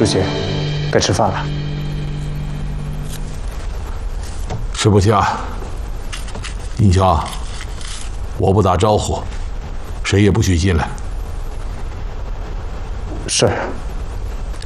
主席，该吃饭了。 吃不下。宁强，我不打招呼，谁也不许进来。 是。